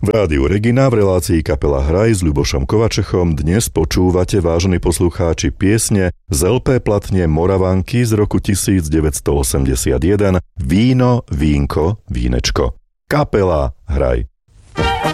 V rádiu Regina v relácii Kapela Hraj s Ľubošom Kovačechom dnes počúvate, vážení poslucháči, piesne z LP platne Moravanky z roku 1981 Víno, vínko, vínečko. Kapela Hraj.